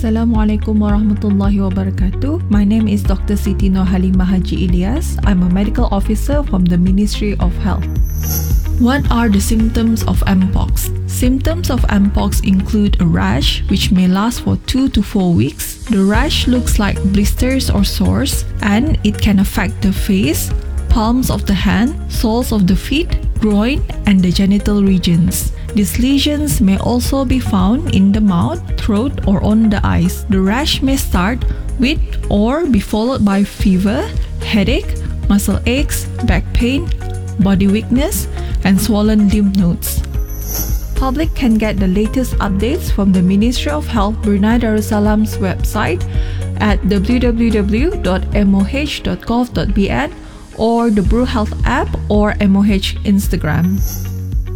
Assalamualaikum warahmatullahi wabarakatuh. My name is Dr. Siti Nurhalimah Haji Ilyas. I'm a medical officer from the Ministry of Health. What are the symptoms of Mpox? Symptoms of Mpox include a rash, which may last for 2 to 4 weeks. The rash looks like blisters or sores, and it can affect the face, palms of the hand, soles of the feet, groin, and the genital regions. These lesions may also be found in the mouth, throat, or on the eyes. The rash may start with or be followed by fever, headache, muscle aches, back pain, body weakness, and swollen lymph nodes. Public can get the latest updates from the Ministry of Health Brunei Darussalam's website at www.moh.gov.bn or the Bru Health app or MOH Instagram.